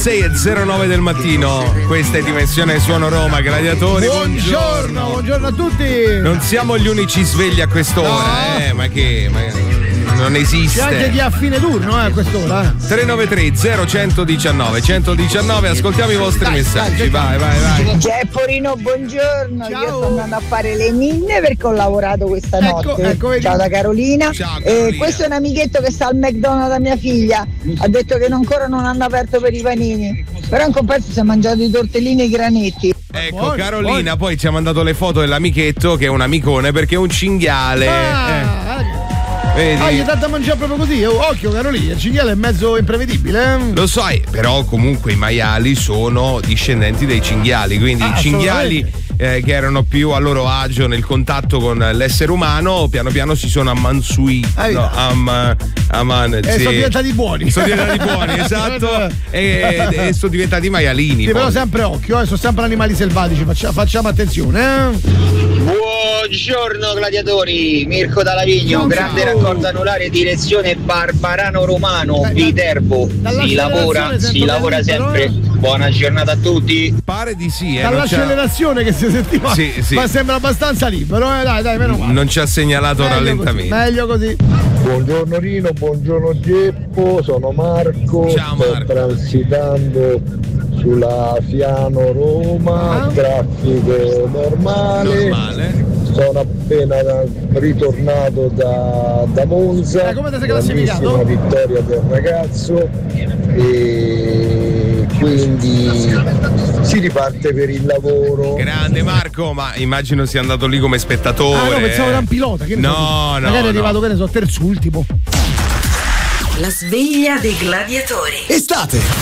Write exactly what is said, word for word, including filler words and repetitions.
sei e zero nove del mattino, questa è Dimensione Suono Roma, gladiatori. Buongiorno, buongiorno, buongiorno a tutti. Non siamo gli unici svegli a quest'ora, no. eh, ma che ma non esiste. C'è anche chi ha fine turno eh, a quest'ora. tre nove tre zero uno uno nove uno uno nove, ascoltiamo i vostri dai, messaggi. Dai, vai, vai, vai. Gepporino, buongiorno. Ciao. Io sto andando a fare le ninne perché ho lavorato questa ecco, notte. Ecco, Ciao da Carolina. Ciao, Carolina. E questo è un amichetto che sta al McDonald's da mia figlia. Ha detto che ancora non hanno aperto per i panini. Però in compenso si è mangiato i tortellini e i granetti. Ecco, buoni, Carolina buoni. Poi ci ha mandato le foto dell'amichetto che è un amicone perché è un cinghiale. Ah, eh. Vedi? Ah, gli dà da mangiare proprio così. Occhio, Carolina, il cinghiale è mezzo imprevedibile. Eh? Lo sai, però comunque i maiali sono discendenti dei cinghiali, quindi ah, i cinghiali eh, che erano più a loro agio nel contatto con l'essere umano, piano piano si sono ammansuiti. Ah, no, am, aman, e sì. sono diventati buoni. Sono diventati buoni, esatto. e, e sono diventati maialini. Sì, però sempre occhio, eh, sono sempre animali selvatici, facciamo, facciamo attenzione. Eh? Buongiorno gladiatori, Mirko da Lavigno, grande raccordo anulare direzione Barbarano Romano, eh, Viterbo, si lavora, si lavora sempre, buona giornata a tutti. Pare di sì, eh, dall'accelerazione che si sentiva, sì, sì. ma sembra abbastanza libero, eh, dai, dai, meno male. Non ci ha segnalato meglio rallentamento. Così, meglio così. Buongiorno Rino, buongiorno Geppo, sono Marco, ciao, sto Marco. transitando sulla Fiano Roma, ah. traffico normale. normale. Sono appena ritornato da, da Monza, eh, come ti sei classificato? Una vittoria del ragazzo e quindi si riparte per il lavoro. Grande Marco, ma immagino sia andato lì come spettatore. Ah no, pensavo era un pilota, che ne no, so, no, magari no. è arrivato, che ne so, terzultimo. La sveglia dei gladiatori. Estate.